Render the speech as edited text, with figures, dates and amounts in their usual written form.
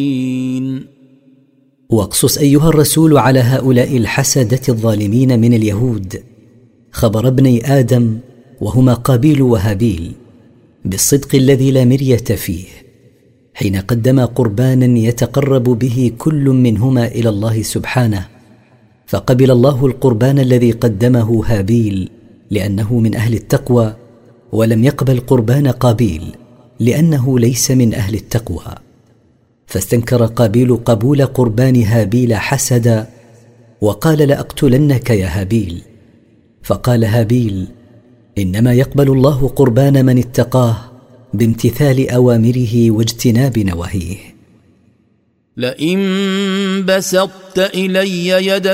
واقصص أيها الرسول على هؤلاء الحسدة الظالمين من اليهود خبر ابني آدم وهما قابيل وهابيل بالصدق الذي لا مرية فيه، حين قدما قربانا يتقرب به كل منهما إلى الله سبحانه، فقبل الله القربان الذي قدمه هابيل لأنه من أهل التقوى، ولم يقبل قربان قابيل لأنه ليس من أهل التقوى. فاستنكر قابيل قبول قربان هابيل حسدا، وقال لأقتلنك يا هابيل. فقال هابيل: إنما يقبل الله قربان من اتقاه بامتثال أوامره واجتناب نواهيه. لئن بسطت إلي يدك